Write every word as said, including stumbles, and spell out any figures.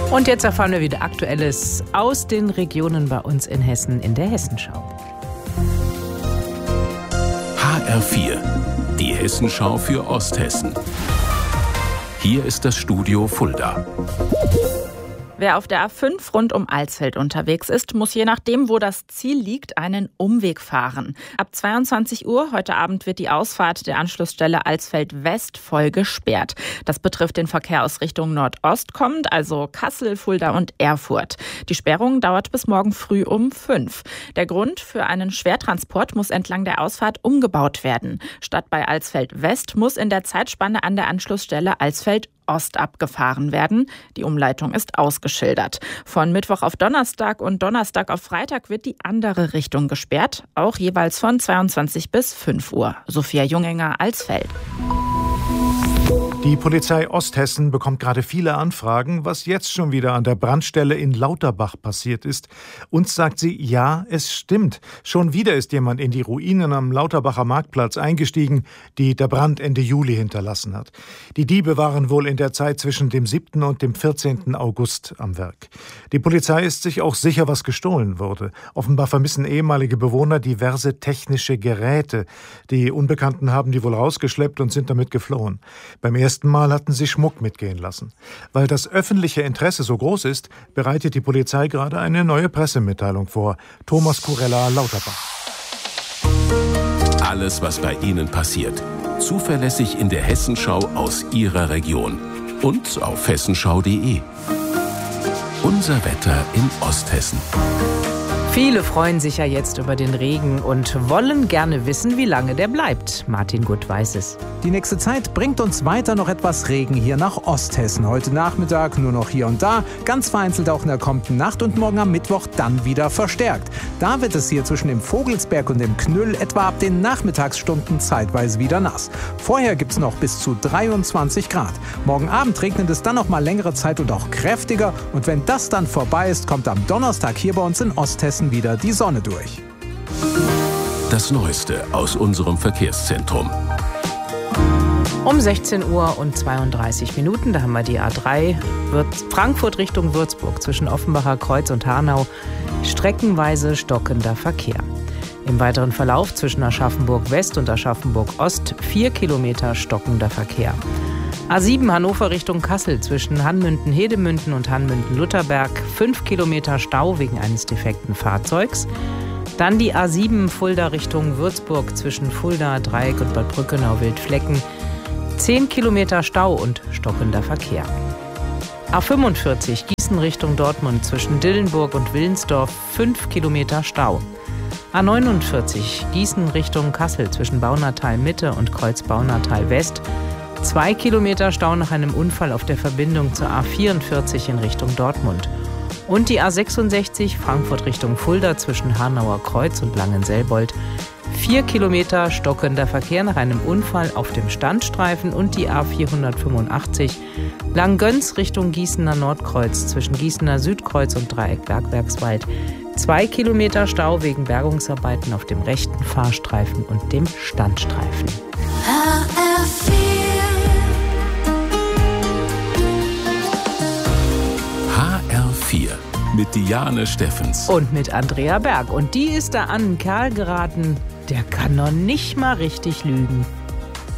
Und jetzt erfahren wir wieder Aktuelles aus den Regionen bei uns in Hessen in der Hessenschau. H R vier, die Hessenschau für Osthessen. Hier ist das Studio Fulda. Wer auf der A fünf rund um Alsfeld unterwegs ist, muss je nachdem, wo das Ziel liegt, einen Umweg fahren. Ab zweiundzwanzig Uhr heute Abend wird die Ausfahrt der Anschlussstelle Alsfeld West voll gesperrt. Das betrifft den Verkehr aus Richtung Nordost kommend, also Kassel, Fulda und Erfurt. Die Sperrung dauert bis morgen früh um fünf. Der Grund: für einen Schwertransport muss entlang der Ausfahrt umgebaut werden. Statt bei Alsfeld West muss in der Zeitspanne an der Anschlussstelle Alsfeld Ost abgefahren werden. Die Umleitung ist ausgeschildert. Von Mittwoch auf Donnerstag und Donnerstag auf Freitag wird die andere Richtung gesperrt, auch jeweils von zweiundzwanzig bis fünf Uhr. Sophia Jungenger, Alsfeld. Die Polizei Osthessen bekommt gerade viele Anfragen, was jetzt schon wieder an der Brandstelle in Lauterbach passiert ist. Uns sagt sie, ja, es stimmt. Schon wieder ist jemand in die Ruinen am Lauterbacher Marktplatz eingestiegen, die der Brand Ende Juli hinterlassen hat. Die Diebe waren wohl in der Zeit zwischen dem siebten und dem vierzehnten August am Werk. Die Polizei ist sich auch sicher, was gestohlen wurde. Offenbar vermissen ehemalige Bewohner diverse technische Geräte. Die Unbekannten haben die wohl rausgeschleppt und sind damit geflohen. Beim ersten Mal hatten sie Schmuck mitgehen lassen. Weil das öffentliche Interesse so groß ist, bereitet die Polizei gerade eine neue Pressemitteilung vor. Thomas Kurella, Lauterbach. Alles, was bei Ihnen passiert, zuverlässig in der Hessenschau aus Ihrer Region und auf hessenschau punkt de. Unser Wetter in Osthessen. Viele freuen sich ja jetzt über den Regen und wollen gerne wissen, wie lange der bleibt. Martin Gutt weiß es. Die nächste Zeit bringt uns weiter noch etwas Regen hier nach Osthessen. Heute Nachmittag nur noch hier und da, ganz vereinzelt auch in der kommenden Nacht und morgen am Mittwoch dann wieder verstärkt. Da wird es hier zwischen dem Vogelsberg und dem Knüll etwa ab den Nachmittagsstunden zeitweise wieder nass. Vorher gibt es noch bis zu dreiundzwanzig Grad. Morgen Abend regnet es dann noch mal längere Zeit und auch kräftiger. Und wenn das dann vorbei ist, kommt am Donnerstag hier bei uns in Osthessen wieder die Sonne durch. Das Neueste aus unserem Verkehrszentrum. Um sechzehn Uhr und zweiunddreißig Minuten, da haben wir die A drei, Frankfurt Richtung Würzburg zwischen Offenbacher Kreuz und Hanau, streckenweise stockender Verkehr. Im weiteren Verlauf zwischen Aschaffenburg West und Aschaffenburg Ost vier Kilometer stockender Verkehr. A sieben Hannover Richtung Kassel zwischen Hanmünden-Hedemünden und Hanmünden-Lutherberg fünf Kilometer Stau wegen eines defekten Fahrzeugs. Dann die A sieben Fulda Richtung Würzburg zwischen Fulda, Dreieck und Bad Brückenau-Wildflecken zehn Kilometer Stau und stockender Verkehr. A fünfundvierzig Gießen Richtung Dortmund zwischen Dillenburg und Willensdorf fünf Kilometer Stau. A neunundvierzig Gießen Richtung Kassel zwischen Baunatal Mitte und Kreuz Baunatal West zwei Kilometer Stau nach einem Unfall auf der Verbindung zur A vierundvierzig in Richtung Dortmund. Und die A sechsundsechzig Frankfurt Richtung Fulda zwischen Hanauer Kreuz und Langenselbold vier Kilometer stockender Verkehr nach einem Unfall auf dem Standstreifen. Und die A vierhundertfünfundachtzig Langgöns Richtung Gießener Nordkreuz zwischen Gießener Südkreuz und Dreieck Bergwerkswald zwei Kilometer Stau wegen Bergungsarbeiten auf dem rechten Fahrstreifen und dem Standstreifen. H R vier H R vier mit Diane Steffens. Und mit Andrea Berg. Und die ist da an einen Kerl geraten, der kann noch nicht mal richtig lügen.